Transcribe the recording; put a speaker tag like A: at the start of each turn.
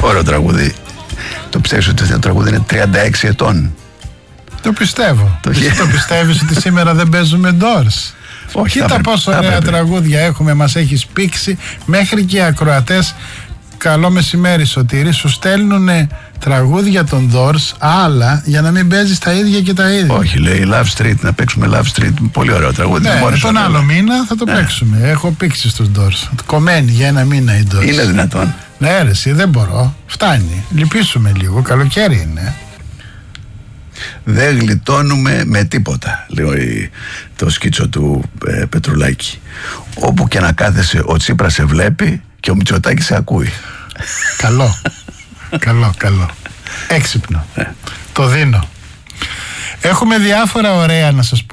A: Ωραίο τραγούδι. Το πιστεύεις ότι το τραγούδι είναι 36 ετών?
B: Το πιστεύω. Εσύ το πιστεύεις ότι σήμερα δεν παίζουμε Doors?
A: Όχι,
B: κοίτα πόσο ωραία τραγούδια έχουμε, μας έχεις πήξει. Μέχρι και οι ακροατές, καλό μεσημέρι Σωτήρη, σου στέλνουν τραγούδια των Doors, άλλα, για να μην παίζεις τα ίδια και τα ίδια.
A: Όχι, λέει Love Street, να παίξουμε Love Street. Πολύ ωραίο τραγούδι.
B: Ναι, τον άλλο μήνα θα το παίξουμε. Έχω πήξει στους Doors. Κομμένη για ένα μήνα οι Doors.
A: Είναι δυνατόν?
B: Ναι, ρε, εσύ δεν μπορώ. Φτάνει. Λυπήσουμε λίγο. Καλοκαίρι είναι.
A: Δεν γλιτώνουμε με τίποτα, λέει το σκίτσο του Πετρουλάκη. Όπου και να κάθεσαι, ο Τσίπρας σε βλέπει και ο Μητσοτάκης σε ακούει.
B: Καλό. Καλό. Έξυπνο. Το δίνω. Έχουμε διάφορα ωραία να σας πω.